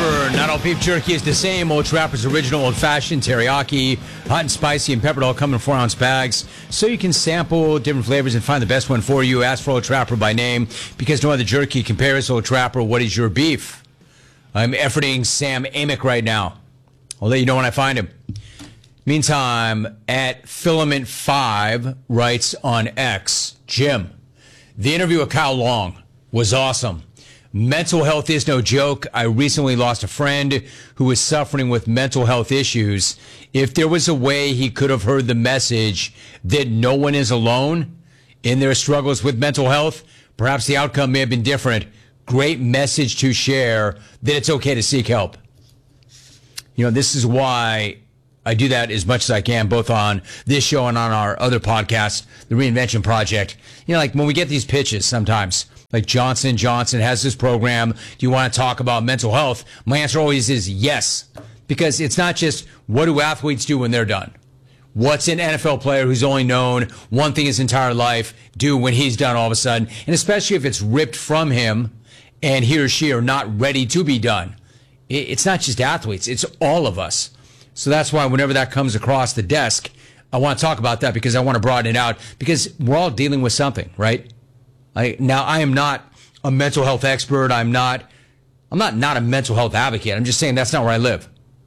Trapper. Not all beef jerky is the same. Old Trapper's original old-fashioned teriyaki, hot and spicy, and peppered all come in 4-ounce bags. So you can sample different flavors and find the best one for you. Ask for Old Trapper by name because no other jerky compares. Old Trapper, what is your beef? I'm efforting Sam Amick right now. I'll let you know when I find him. Meantime, at Filament5 writes on X, Jim, the interview with Kyle Long was awesome. Mental health is no joke. I recently lost a friend who was suffering with mental health issues. If there was a way he could have heard the message that no one is alone in their struggles with mental health, perhaps the outcome may have been different. Great message to share that it's okay to seek help. You know, this is why I do that as much as I can, both on this show and on our other podcast, The Reinvention Project. You know, like when we get these pitches sometimes, like Johnson & Johnson has this program. Do you want to talk about mental health? My answer always is yes, because it's not just what do athletes do when they're done. What's an NFL player who's only known one thing his entire life do when he's done all of a sudden? And especially if it's ripped from him and he or she are not ready to be done. It's not just athletes. It's all of us. So that's why whenever that comes across the desk, I want to talk about that because I want to broaden it out because we're all dealing with something, right? I am not a mental health expert. I'm not a mental health advocate. I'm just saying that's not where I live.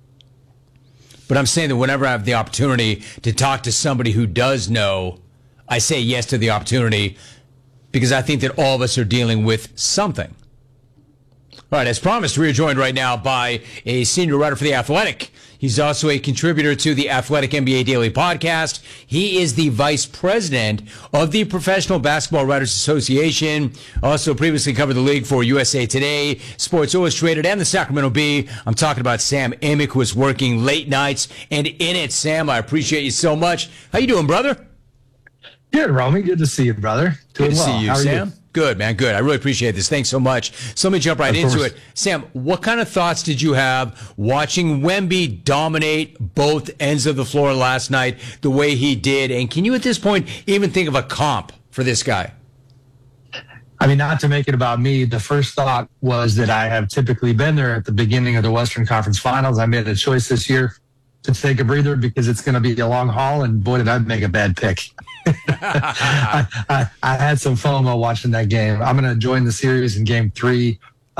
But I'm saying that whenever I have the opportunity to talk to somebody who does know, I say yes to the opportunity because I think that all of us are dealing with something. All right, as promised, we are joined right now by a senior writer for The Athletic. He's also a contributor to the Athletic NBA Daily Podcast. He is the vice president of the Professional Basketball Writers Association. Also previously covered the league for USA Today, Sports Illustrated, and the Sacramento Bee. I'm talking about Sam Amick, who is working late nights and in it. Sam, I appreciate you so much. How you doing, brother? Good, Romy. Good to see you, brother. Good to see you, How are Sam. You? Good, man. Good. I really appreciate this. Thanks so much. So let me jump right into it. Sam, what kind of thoughts did you have watching Wemby dominate both ends of the floor last night the way he did? And can you at this point even think of a comp for this guy? I mean, not to make it about me, the first thought was that I have typically been there at the beginning of the Western Conference Finals. I made a choice this year to take a breather because it's going to be a long haul, and boy, did I make a bad pick. I had some FOMO watching that game. I'm going to join the series in game 3.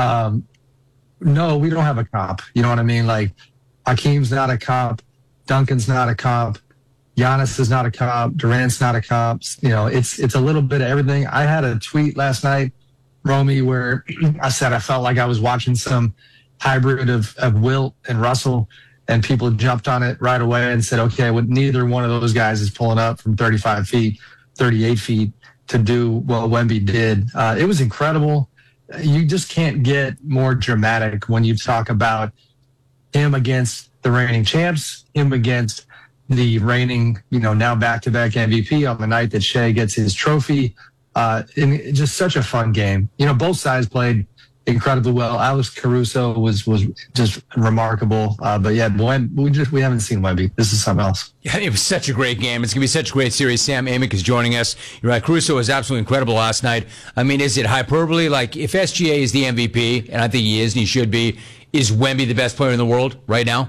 No, we don't have a comp. You know what I mean? Like, Hakeem's not a comp. Duncan's not a comp. Giannis is not a comp. Durant's not a comp. You know, it's a little bit of everything. I had a tweet last night, Romy, where I said I felt like I was watching some hybrid of Wilt and Russell. And people jumped on it right away and said, okay, well, neither one of those guys is pulling up from 35 feet, 38 feet to do what Wemby did. It was incredible. You just can't get more dramatic when you talk about him against the reigning champs, him against the reigning, now back-to-back MVP on the night that Shea gets his trophy. And just such a fun game. Both sides played incredibly well. Alex Caruso was just remarkable. But yeah, we haven't seen Wemby. This is something else. Yeah, it was such a great game. It's going to be such a great series. Sam Amick is joining us. You're right. Caruso was absolutely incredible last night. I mean, is it hyperbole? Like, if SGA is the MVP, and I think he is, and he should be, is Wemby the best player in the world right now?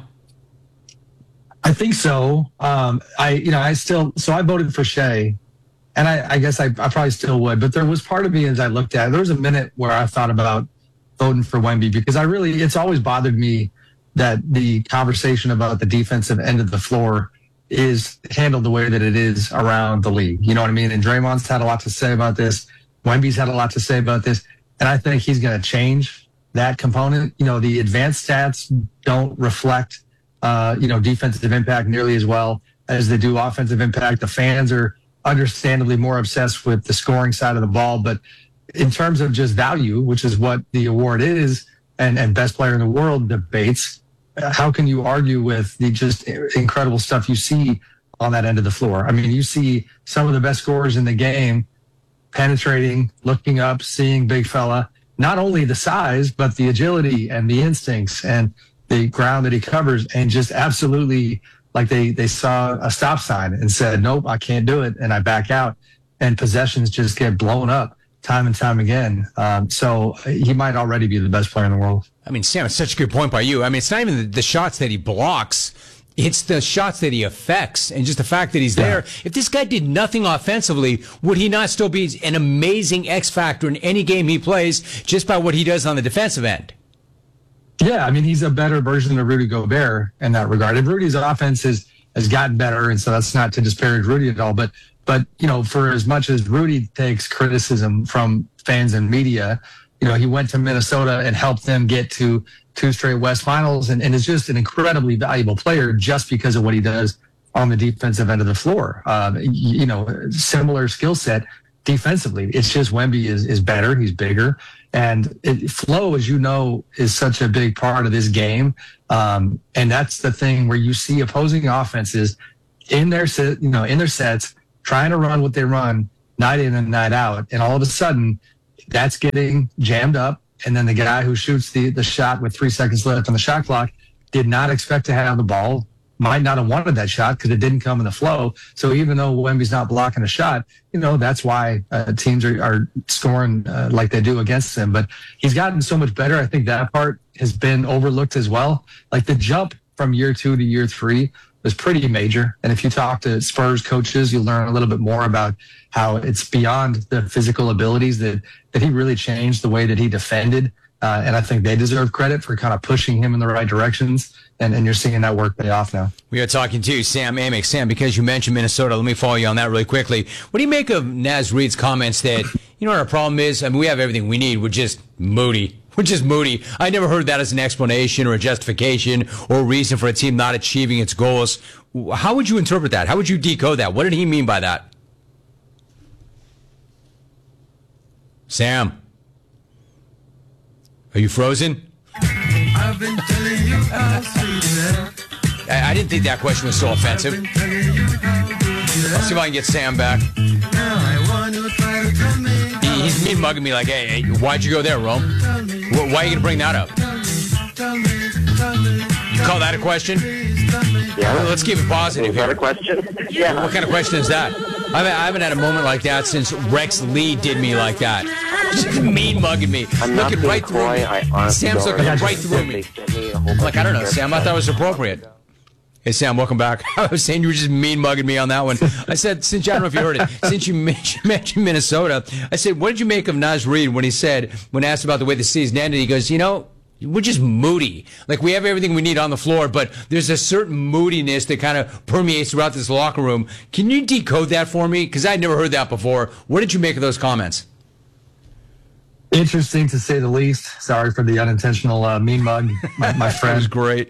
I think so. I voted for Shea. And I guess I probably still would. But there was part of me as I looked at it, there was a minute where I thought about voting for Wemby because it's always bothered me that the conversation about the defensive end of the floor is handled the way that it is around the league. You know what I mean? And Draymond's had a lot to say about this. Wemby's had a lot to say about this. And I think he's going to change that component. The advanced stats don't reflect, defensive impact nearly as well as they do offensive impact. The fans are understandably more obsessed with the scoring side of the ball. But in terms of just value, which is what the award is, and best player in the world debates, how can you argue with the just incredible stuff you see on that end of the floor? I mean, you see some of the best scorers in the game penetrating, looking up, seeing big fella, not only the size, but the agility and the instincts and the ground that he covers, and just absolutely like they saw a stop sign and said, nope, I can't do it, and I back out, and possessions just get blown up time and time again. So he might already be the best player in the world. I mean, Sam, it's such a good point by you. I mean, it's not even the shots that he blocks. It's the shots that he affects, and just the fact that he's there. If this guy did nothing offensively, would he not still be an amazing X factor in any game he plays just by what he does on the defensive end? Yeah, I mean, he's a better version of Rudy Gobert in that regard. And Rudy's offense has gotten better, and so that's not to disparage Rudy at all. But you know, for as much as Rudy takes criticism from fans and media, you know, he went to Minnesota and helped them get to 2 straight West Finals, and is just an incredibly valuable player just because of what he does on the defensive end of the floor. You know, similar skill set defensively. It's just Wemby is better. He's bigger. And flow, as you know, is such a big part of this game. And that's the thing where you see opposing offenses in their sets, trying to run what they run night in and night out. And all of a sudden, that's getting jammed up. And then the guy who shoots the shot with 3 seconds left on the shot clock did not expect to have the ball, might not have wanted that shot because it didn't come in the flow. So even though Wemby's not blocking a shot, you know, that's why teams are scoring like they do against him. But he's gotten so much better. I think that part has been overlooked as well. Like the jump from year 2 to year 3 was pretty major. And if you talk to Spurs coaches, you'll learn a little bit more about how it's beyond the physical abilities that he really changed the way that he defended. And I think they deserve credit for kind of pushing him in the right directions. And you're seeing that work pay off now. We are talking to Sam Amick. Sam, because you mentioned Minnesota, let me follow you on that really quickly. What do you make of Naz Reid's comments that, you know what our problem is? I mean, we have everything we need. We're just moody. We're just moody. I never heard that as an explanation or a justification or a reason for a team not achieving its goals. How would you interpret that? How would you decode that? What did he mean by that? Sam, are you frozen? I've been telling you how sweet. I didn't think that question was so offensive. Let's see if I can get Sam back. He's mean mugging me like, hey, why'd you go there, Rome? Why are you going to bring that up? You call that a question? Yeah. Let's keep it positive. Is that a question? Yeah. What kind of question is that? I haven't had a moment like that since Rex Lee did me like that. Just mean mugging me. I'm looking not right through me. Sam's looking right through me. I'm like, I don't know, Sam. I thought it was appropriate. Hey, Sam, welcome back. I was saying you were just mean mugging me on that one. I said, I don't know if you heard it, since you mentioned Minnesota, I said, what did you make of Naz Reid when asked about the way the season ended? He goes, you know, we're just moody. Like, we have everything we need on the floor, but there's a certain moodiness that kind of permeates throughout this locker room. Can you decode that for me? Because I'd never heard that before. What did you make of those comments? Interesting, to say the least. Sorry for the unintentional mean mug, my friend. That was great.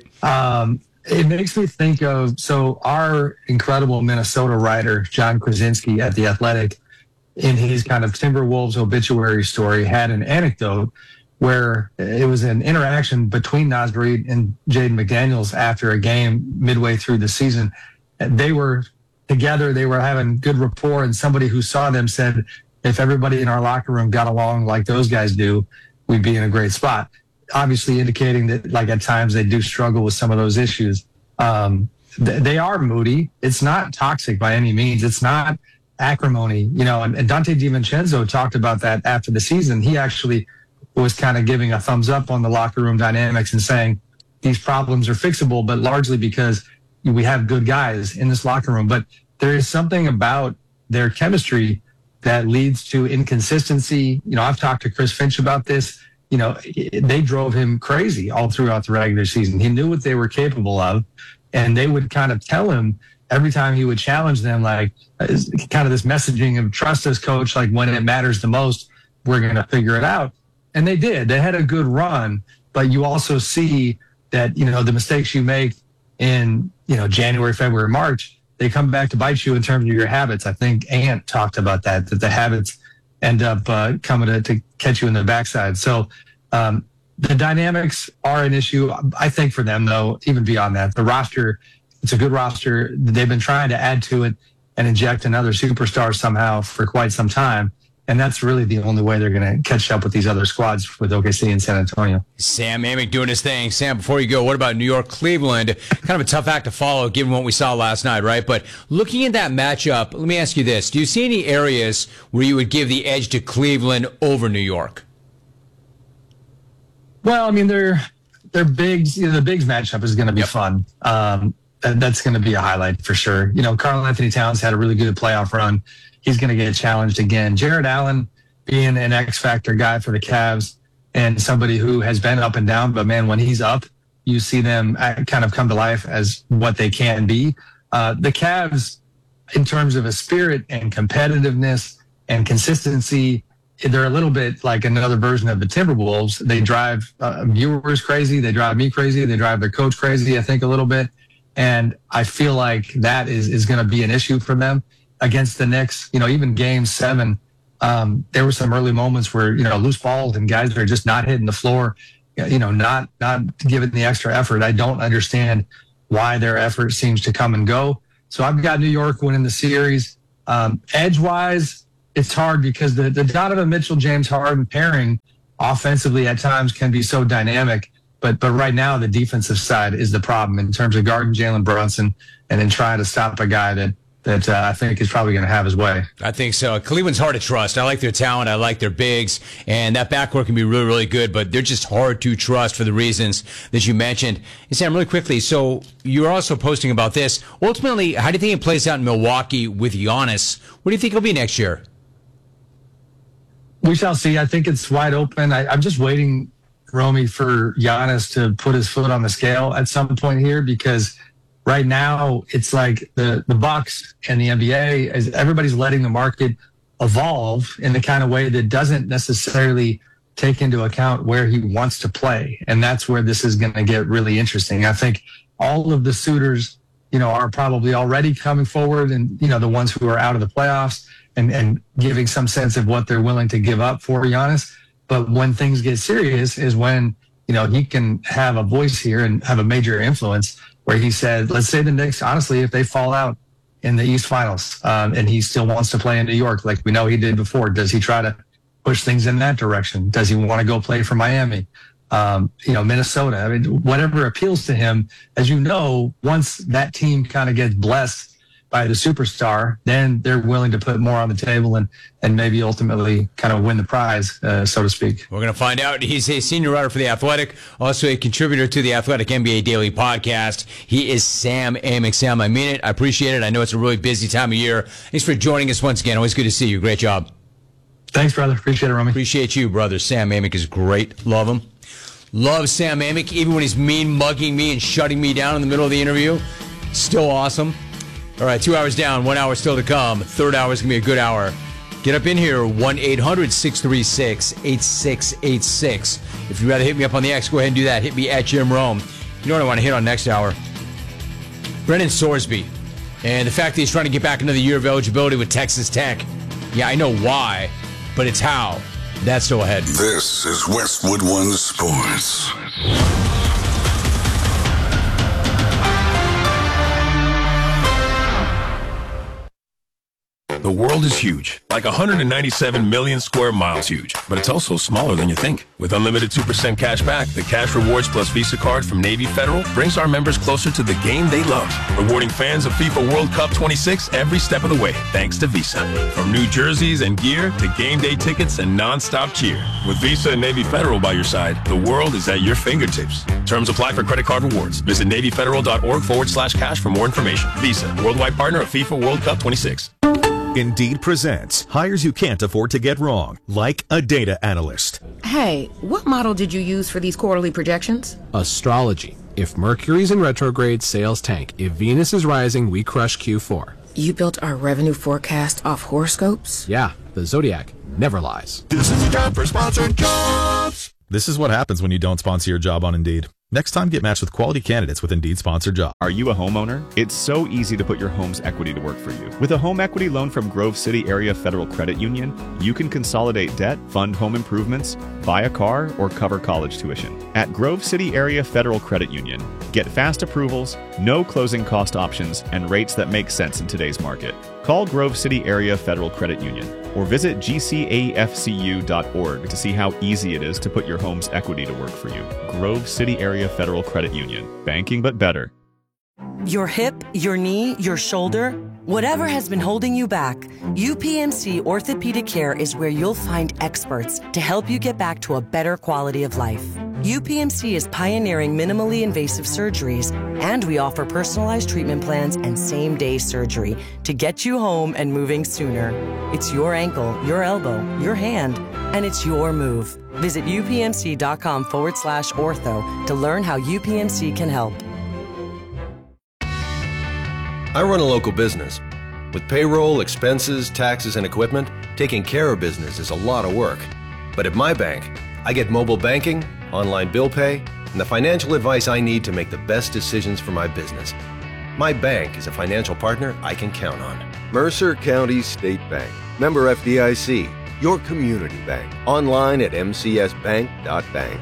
It makes me think of, so our incredible Minnesota writer, John Krasinski at The Athletic, in his kind of Timberwolves obituary story, had an anecdote where it was an interaction between Naz Reid and Jaden McDaniels after a game midway through the season. They were together, they were having good rapport, and somebody who saw them said, if everybody in our locker room got along like those guys do, we'd be in a great spot. Obviously indicating that, like, at times they do struggle with some of those issues. They are moody. It's not toxic by any means. It's not acrimony, you know, and Dante DiVincenzo talked about that after the season. He actually was kind of giving a thumbs up on the locker room dynamics and saying these problems are fixable, but largely because we have good guys in this locker room. But there is something about their chemistry that leads to inconsistency. You know, I've talked to Chris Finch about this. You know, they drove him crazy all throughout the regular season. He knew what they were capable of, and they would kind of tell him every time he would challenge them, like, kind of this messaging of trust us, coach, like, when it matters the most, we're going to figure it out. And they did. They had a good run, but you also see that, you know, the mistakes you make in, you know, January, February, March, they come back to bite you in terms of your habits. I think Ant talked about that the habits end up coming to catch you in the backside. So the dynamics are an issue, I think, for them, though. Even beyond that, the roster, it's a good roster. They've been trying to add to it and inject another superstar somehow for quite some time. And that's really the only way they're going to catch up with these other squads with OKC and San Antonio. Sam Amick doing his thing. Sam, before you go, what about New York, Cleveland? Kind of a tough act to follow given what we saw last night, right? But looking at that matchup, let me ask you this. Do you see any areas where you would give the edge to Cleveland over New York? Well, I mean, they're bigs. The bigs matchup is going to be fun. That's going to be a highlight for sure. Karl Anthony Towns had a really good playoff run. He's going to get challenged again. Jared Allen being an X factor guy for the Cavs and somebody who has been up and down, but man, when he's up, you see them kind of come to life as what they can be. The Cavs, in terms of a spirit and competitiveness and consistency, they're a little bit like another version of the Timberwolves. They drive viewers crazy. They drive me crazy. They drive their coach crazy, I think, a little bit. And I feel like that is going to be an issue for them against the Knicks. Even game 7, there were some early moments where, loose balls and guys are just not hitting the floor, not giving the extra effort. I don't understand why their effort seems to come and go. So I've got New York winning the series. Edge-wise, it's hard because the Donovan Mitchell, James Harden pairing offensively at times can be so dynamic. But right now, the defensive side is the problem in terms of guarding Jalen Brunson and then trying to stop a guy that I think is probably going to have his way. I think so. Cleveland's hard to trust. I like their talent. I like their bigs. And that backcourt can be really, really good, but they're just hard to trust for the reasons that you mentioned. And Sam, really quickly, so you're also posting about this. Ultimately, how do you think it plays out in Milwaukee with Giannis? What do you think he'll be next year? We shall see. I think it's wide open. I'm just waiting, Romy, for Giannis to put his foot on the scale at some point here, because right now it's like the Bucks and the NBA, as everybody's letting the market evolve in the kind of way that doesn't necessarily take into account where he wants to play. And that's where this is going to get really interesting. I think all of the suitors, are probably already coming forward, and, the ones who are out of the playoffs and giving some sense of what they're willing to give up for Giannis. But when things get serious is when, he can have a voice here and have a major influence, where he said, let's say the Knicks, honestly, if they fall out in the East Finals and he still wants to play in New York, like we know he did before, does he try to push things in that direction? Does he want to go play for Miami? Minnesota? I mean, whatever appeals to him. As you know, once that team kind of gets blessed by the superstar, then they're willing to put more on the table and maybe ultimately kind of win the prize, so to speak. We're going to find out. He's a senior writer for The Athletic, also a contributor to The Athletic NBA Daily Podcast. He is Sam Amick. Sam, I mean it. I appreciate it. I know it's a really busy time of year. Thanks for joining us once again. Always good to see you. Great job. Thanks, brother. Appreciate it, Romy. Appreciate you, brother. Sam Amick is great. Love him. Love Sam Amick, even when he's mean mugging me and shutting me down in the middle of the interview. Still awesome. All right, 2 hours down, 1 hour still to come. Third hour is going to be a good hour. Get up in here, 1-800-636-8686. If you'd rather hit me up on the X, go ahead and do that. Hit me at Jim Rome. You know what I want to hit on next hour? Brennan Sorsby. And the fact that he's trying to get back another year of eligibility with Texas Tech. Yeah, I know why, but it's how. That's still ahead. This is Westwood One Sports. The world is huge, like 197 million square miles huge, but it's also smaller than you think. With unlimited 2% cash back, the Cash Rewards Plus Visa card from Navy Federal brings our members closer to the game they love, rewarding fans of FIFA World Cup 26 every step of the way, thanks to Visa. From new jerseys and gear to game day tickets and non-stop cheer. With Visa and Navy Federal by your side, the world is at your fingertips. Terms apply for credit card rewards. Visit NavyFederal.org/cash for more information. Visa, worldwide partner of FIFA World Cup 26. Indeed presents hires you can't afford to get wrong, like a data analyst. Hey, what model did you use for these quarterly projections? Astrology. If Mercury's in retrograde, sales tank. If Venus is rising, we crush Q4. You built our revenue forecast off horoscopes? Yeah, the Zodiac never lies. This is time for sponsored jobs. This is what happens when you don't sponsor your job on Indeed. Next time, get matched with quality candidates with Indeed sponsored job. Are you a homeowner? It's so easy to put your home's equity to work for you. With a home equity loan from Grove City Area Federal Credit Union, you can consolidate debt, fund home improvements, buy a car, or cover college tuition. At Grove City Area Federal Credit Union, get fast approvals, no closing cost options, and rates that make sense in today's market. Call Grove City Area Federal Credit Union or visit gcafcu.org to see how easy it is to put your home's equity to work for you. Grove City Area Federal Credit Union. Banking but better. Your hip, your knee, your shoulder, whatever has been holding you back, UPMC Orthopedic Care is where you'll find experts to help you get back to a better quality of life. UPMC is pioneering minimally invasive surgeries, and we offer personalized treatment plans and same-day surgery to get you home and moving sooner. It's your ankle, your elbow, your hand, and it's your move. Visit upmc.com/ortho to learn how UPMC can help. I run a local business. With payroll, expenses, taxes, and equipment, taking care of business is a lot of work. But at my bank, I get mobile banking, online bill pay, and the financial advice I need to make the best decisions for my business. My bank is a financial partner I can count on. Mercer County State Bank. Member FDIC. Your community bank. Online at mcsbank.bank.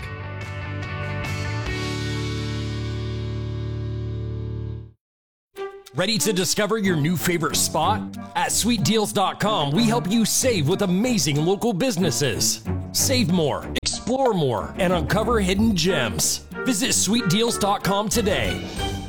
Ready to discover your new favorite spot? At sweetdeals.com, we help you save with amazing local businesses. Save more, explore more, and uncover hidden gems. Visit sweetdeals.com today.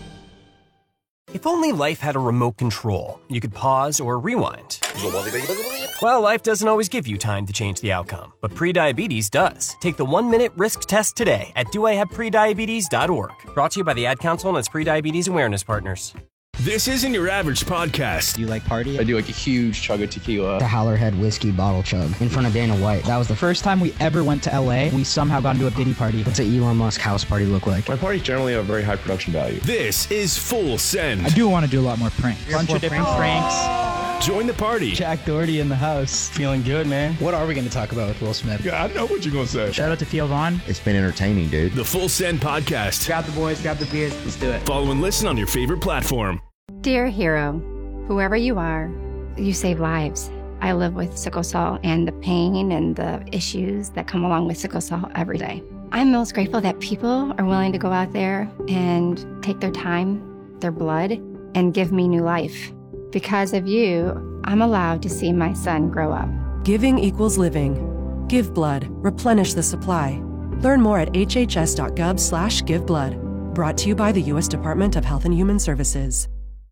If only life had a remote control, you could pause or rewind. Well, life doesn't always give you time to change the outcome, but prediabetes does. Take the 1-minute risk test today at doihaveprediabetes.org. Brought to you by the Ad Council and its Prediabetes Awareness Partners. This isn't your average podcast. Do you like party? I do like a huge chug of tequila. The Howlerhead whiskey bottle chug in front of Dana White. That was the first time we ever went to LA. We somehow got into a Diddy party. What's an Elon Musk house party look like? My parties generally have a very high production value. This is Full Send. I do want to do a lot more pranks. Bunch of different pranks. Join the party. Jack Doherty in the house. Feeling good, man. What are we going to talk about with Will Smith? Yeah, I know what you're going to say. Shout out to Theo Vaughn. It's been entertaining, dude. The Full Send podcast. Grab the boys, grab the beers, let's do it. Follow and listen on your favorite platform. Dear hero, whoever you are, you save lives. I live with sickle cell and the pain and the issues that come along with sickle cell every day. I'm most grateful that people are willing to go out there and take their time, their blood, and give me new life. Because of you, I'm allowed to see my son grow up. Giving equals living. Give blood. Replenish the supply. Learn more at hhs.gov/giveblood. Brought to you by the U.S. Department of Health and Human Services.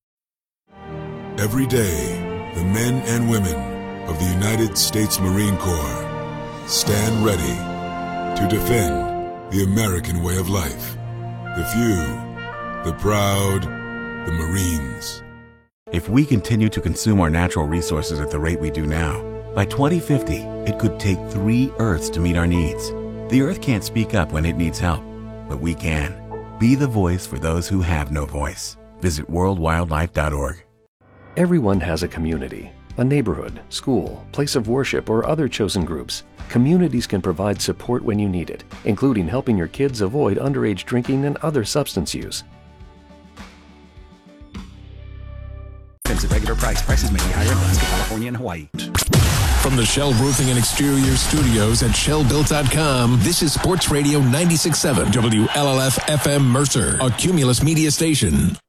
Every day, the men and women of the United States Marine Corps stand ready to defend the American way of life. The few, the proud, the Marines. If we continue to consume our natural resources at the rate we do now, by 2050, it could take 3 Earths to meet our needs. The Earth can't speak up when it needs help, but we can. Be the voice for those who have no voice. Visit worldwildlife.org. Everyone has a community, a neighborhood, school, place of worship, or other chosen groups. Communities can provide support when you need it, including helping your kids avoid underage drinking and other substance use. At regular price. Prices may be higher in Alaska, California, and Hawaii. From the Shell Roofing and Exterior Studios at ShellBuilt.com, this is Sports Radio 96.7 WLLF FM Mercer, a Cumulus Media station.